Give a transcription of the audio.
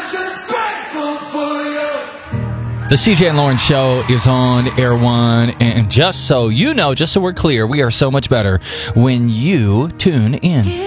The CJ and Lauren Show is on Air One, and just so you know, just so we're clear, we are so much better when you tune in.